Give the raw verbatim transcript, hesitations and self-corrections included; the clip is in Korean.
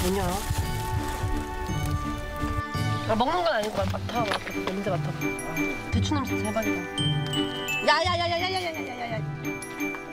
뭐냐? 아, 먹는 건 아니고 맡아 맡아 냄새 맡아. 아, 대추 냄새 대박이다. 야야야야야야.